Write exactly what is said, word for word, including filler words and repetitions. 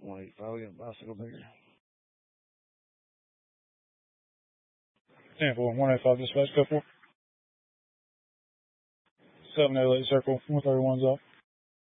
one eighty-five, we got a bicycle here. ten four, one eighty-five, dispatch, go for seven eight eight circle, one thirty-one's off.